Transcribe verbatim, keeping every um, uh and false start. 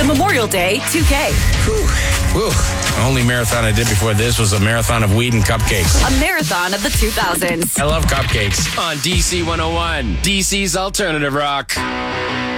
Memorial Day two K. Whew. Whew. The only marathon I did before this was a marathon of weed and cupcakes. A marathon of the two thousands. I love cupcakes. On D C one oh one, D C's Alternative Rock.